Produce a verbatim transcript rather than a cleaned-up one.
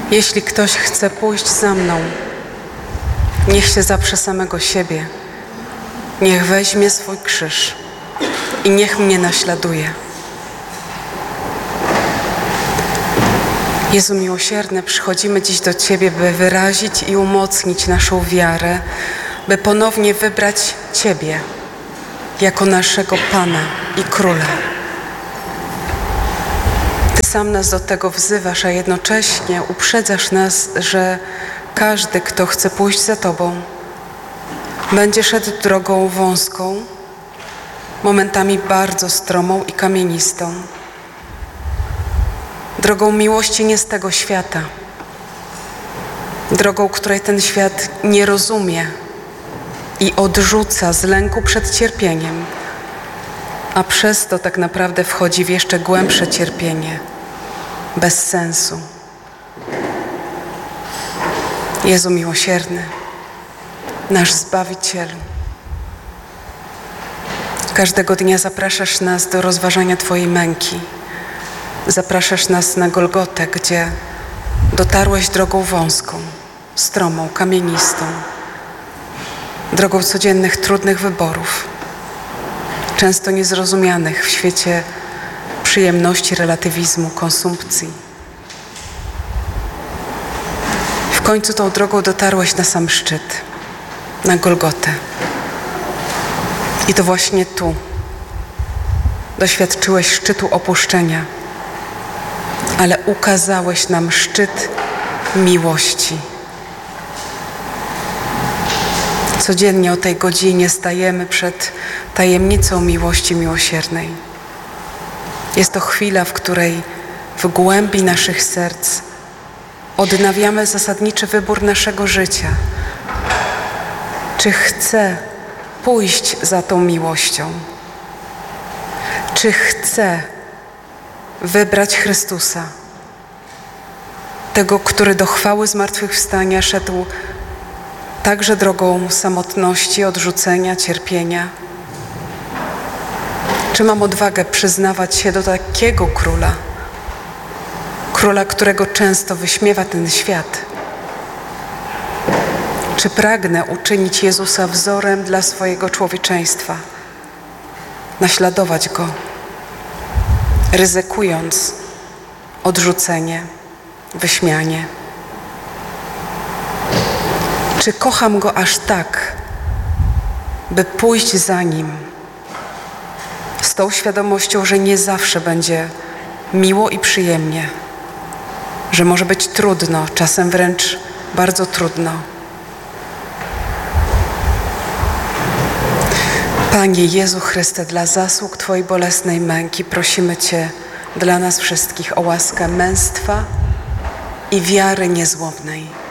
Jeśli ktoś chce pójść za mną, niech się zaprze samego siebie, niech weźmie swój krzyż i niech mnie naśladuje. Jezu miłosierny, przychodzimy dziś do Ciebie, by wyrazić i umocnić naszą wiarę, by ponownie wybrać Ciebie jako naszego Pana i Króla. Ty sam nas do tego wzywasz, a jednocześnie uprzedzasz nas, że każdy, kto chce pójść za Tobą, będzie szedł drogą wąską, momentami bardzo stromą i kamienistą. Drogą miłości nie z tego świata. Drogą, której ten świat nie rozumie i odrzuca z lęku przed cierpieniem, a przez to tak naprawdę wchodzi w jeszcze głębsze cierpienie, bez sensu. Jezu miłosierny, nasz Zbawicielu, każdego dnia zapraszasz nas do rozważania Twojej męki. Zapraszasz nas na Golgotę, gdzie dotarłeś drogą wąską, stromą, kamienistą, drogą codziennych, trudnych wyborów, często niezrozumianych w świecie przyjemności, relatywizmu, konsumpcji. W końcu tą drogą dotarłeś na sam szczyt, na Golgotę. I to właśnie tu doświadczyłeś szczytu opuszczenia, ale ukazałeś nam szczyt miłości. Codziennie o tej godzinie stajemy przed tajemnicą miłości miłosiernej. Jest to chwila, w której w głębi naszych serc odnawiamy zasadniczy wybór naszego życia. Czy chcę pójść za tą miłością? Czy chcę wybrać Chrystusa, tego, który do chwały zmartwychwstania szedł także drogą samotności, odrzucenia, cierpienia? Czy mam odwagę przyznawać się do takiego Króla, Króla, którego często wyśmiewa ten świat? Czy pragnę uczynić Jezusa wzorem dla swojego człowieczeństwa, naśladować Go, ryzykując odrzucenie, wyśmianie? Czy kocham Go aż tak, by pójść za Nim z tą świadomością, że nie zawsze będzie miło i przyjemnie, że może być trudno, czasem wręcz bardzo trudno? Panie Jezu Chryste, dla zasług Twojej bolesnej męki prosimy Cię dla nas wszystkich o łaskę męstwa i wiary niezłomnej.